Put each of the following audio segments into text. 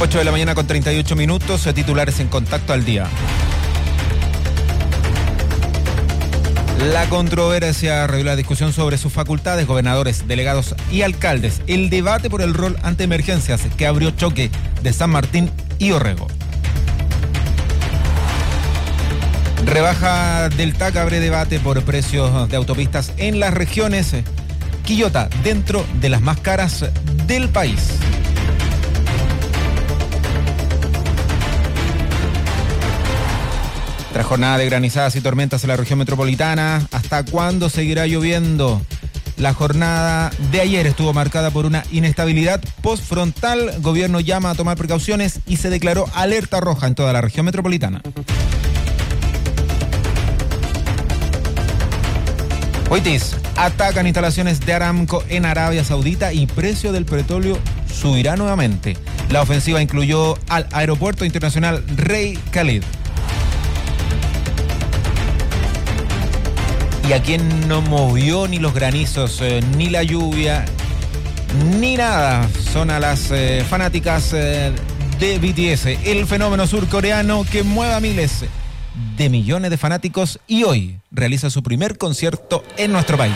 8 de la mañana con 38 minutos, titulares en Contacto al Día. La controversia reveló la discusión sobre sus facultades, gobernadores, delegados y alcaldes. El debate por el rol ante emergencias que abrió choque de San Martín y Orrego. Rebaja del TAC abre debate por precios de autopistas en las regiones. Quillota dentro de las más caras del país. Tras jornada de granizadas y tormentas en la región metropolitana, ¿hasta cuándo seguirá lloviendo? La jornada de ayer estuvo marcada por una inestabilidad postfrontal. Gobierno llama a tomar precauciones y se declaró alerta roja en toda la región metropolitana. Oitis, atacan instalaciones de Aramco en Arabia Saudita y precio del petróleo subirá nuevamente. La ofensiva incluyó al aeropuerto internacional Rey Khalid. Y a quien no movió ni los granizos, ni la lluvia, ni nada, son a las fanáticas de BTS, el fenómeno surcoreano que mueve a miles de millones de fanáticos y hoy realiza su primer concierto en nuestro país.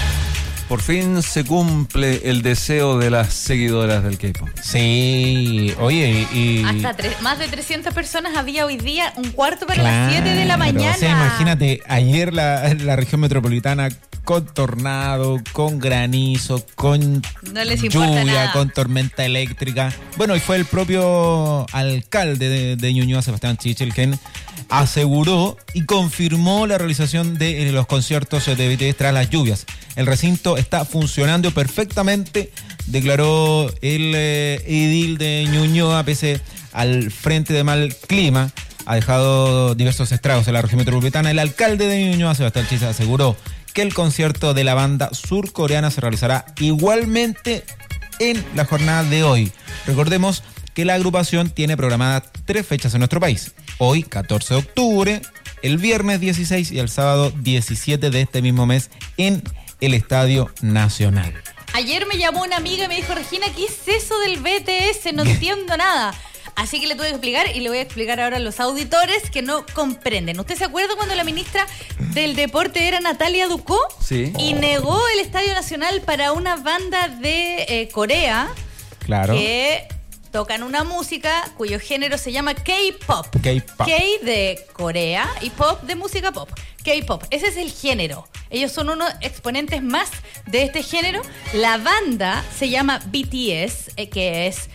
Por fin se cumple el deseo de las seguidoras del K-pop. Sí, oye, y... Hasta más de 300 personas había hoy día, un cuarto para las 7 de la mañana. O sea, imagínate, ayer la región metropolitana con tornado, con granizo, con no les importa lluvia, nada, con tormenta eléctrica. Bueno, y fue el propio alcalde de Ñuñoa, Sebastián Sichel, quien aseguró y confirmó la realización de los conciertos de BTS tras las lluvias. El recinto está funcionando perfectamente, declaró el edil de Ñuñoa, pese al frente de mal clima. Ha dejado diversos estragos en la región metropolitana. El alcalde de Ñuñoa, Sebastián Sichel, aseguró que el concierto de la banda surcoreana se realizará igualmente en la jornada de hoy. Recordemos que la agrupación tiene programadas 3 fechas en nuestro país. Hoy, 14 de octubre, el viernes 16 y el sábado 17 de este mismo mes en el Estadio Nacional. Ayer me llamó una amiga y me dijo, Regina, ¿qué es eso del BTS? No entiendo nada. Así que le tuve que explicar y le voy a explicar ahora a los auditores que no comprenden. ¿Usted se acuerda cuando la ministra del Deporte era Natalia Ducó? Sí. Y negó el Estadio Nacional para una banda de Corea. Claro. Que tocan una música cuyo género se llama K-pop. K-pop. K de Corea y pop de música pop. K-pop, ese es el género. Ellos son unos exponentes más de este género. La banda se llama BTS, que es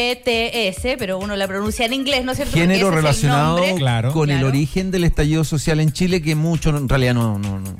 BTS, pero uno la pronuncia en inglés, ¿no es cierto? Género relacionado claro, con el claro. origen del estallido social en Chile, que mucho en realidad no.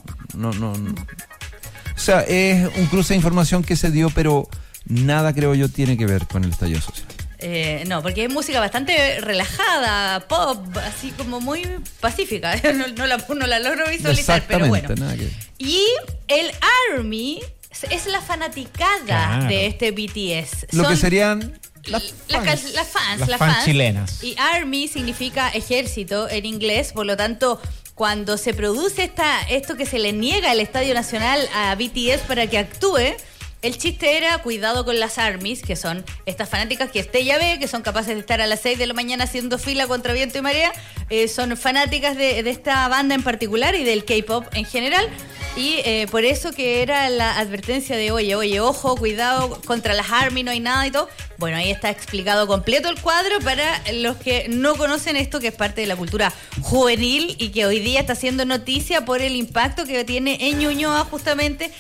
O sea, es un cruce de información que se dio, pero nada, creo yo, tiene que ver con el estallido social. No, porque es música bastante relajada, pop, así como muy pacífica. No la logro visualizar, pero bueno. Nada que... Y el ARMY es la fanaticada Claro. de este BTS. Lo Son que serían las Las fans fans chilenas. Y ARMY significa ejército en inglés, por lo tanto, cuando se produce esto que se le niega al Estadio Nacional a BTS para que actúe, el chiste era cuidado con las ARMYs, que son estas fanáticas que usted ya ve, que son capaces de estar a las 6 de la mañana haciendo fila contra viento y marea. Son fanáticas de esta banda en particular y del K-pop en general. Y por eso que era la advertencia de oye, ojo, cuidado, contra las ARMY no hay nada y todo. Bueno, ahí está explicado completo el cuadro para los que no conocen esto, que es parte de la cultura juvenil y que hoy día está haciendo noticia por el impacto que tiene en Ñuñoa justamente